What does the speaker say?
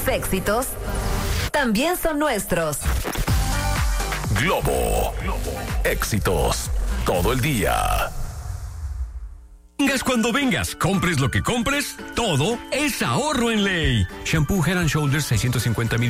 éxitos también son nuestros. Globo. Éxitos todo el día. Vengas cuando vengas, compres lo que compres, todo es ahorro en Ley. Shampoo Head & Shoulders 650 ml